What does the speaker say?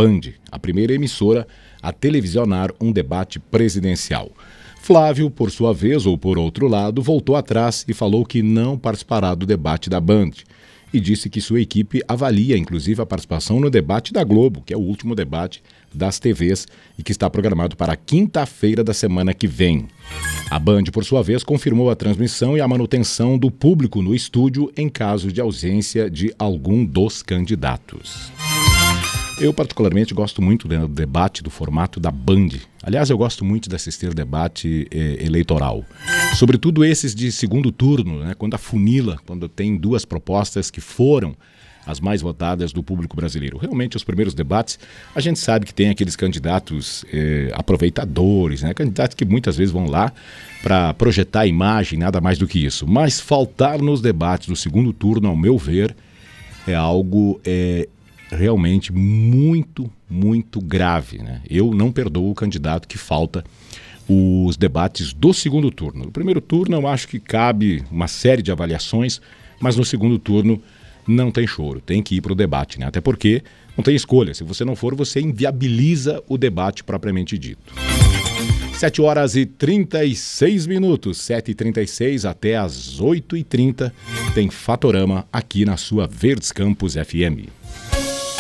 Band, a primeira emissora a televisionar um debate presidencial. Flávio, por sua vez, ou por outro lado, voltou atrás e falou que não participará do debate da Band. E disse que sua equipe avalia, inclusive, a participação no debate da Globo, que é o último debate das TVs e que está programado para quinta-feira da semana que vem. A Band, por sua vez, confirmou a transmissão e a manutenção do público no estúdio em caso de ausência de algum dos candidatos. Eu, particularmente, gosto muito do debate, do formato da Band. Aliás, eu gosto muito de assistir debate eleitoral. Sobretudo esses de segundo turno, né, quando afunila, quando tem duas propostas que foram as mais votadas do público brasileiro. Realmente, os primeiros debates, a gente sabe que tem aqueles candidatos aproveitadores, né, candidatos que muitas vezes vão lá para projetar a imagem, nada mais do que isso. Mas faltar nos debates do segundo turno, ao meu ver, é algo realmente muito, muito grave, né? Eu não perdoo o candidato que falta os debates do segundo turno. No primeiro turno eu acho que cabe uma série de avaliações, mas no segundo turno não tem choro, tem que ir para o debate, né? Até porque não tem escolha, se você não for, você inviabiliza o debate propriamente dito. 7h36, 7h36 até as 8h30, tem Fatorama aqui na sua Verdes Campos FM.